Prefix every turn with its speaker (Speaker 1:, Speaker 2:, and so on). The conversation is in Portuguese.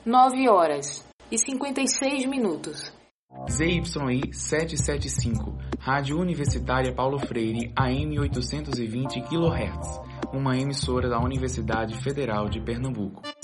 Speaker 1: 9h56.
Speaker 2: ZYI 775, Rádio Universitária Paulo Freire, AM 820 kHz, uma emissora da Universidade Federal de Pernambuco.